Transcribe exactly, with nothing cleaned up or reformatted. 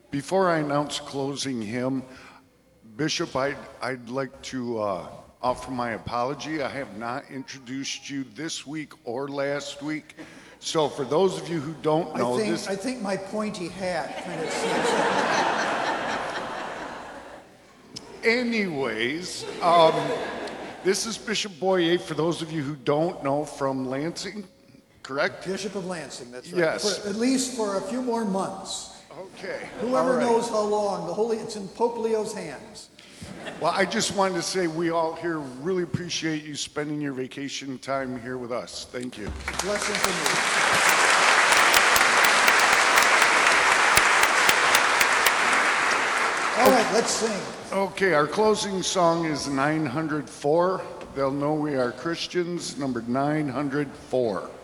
Before I announce closing hymn, Bishop, I'd, I'd like to uh, offer my apology. I have not introduced you this week or last week. So for those of you who don't know, I think, this... I think my pointy hat kind of seems... Anyways, um, this is Bishop Boyer, for those of you who don't know, from Lansing, correct? Bishop of Lansing, that's right. Yes. For, at least for a few more months. Okay. Whoever all right. knows how long, the holy, it's in Pope Leo's hands. Well, I just wanted to say we all here really appreciate you spending your vacation time here with us. Thank you. Blessing for me. All right, let's sing. Okay, our closing song is nine hundred four. They'll Know We Are Christians, number nine hundred four.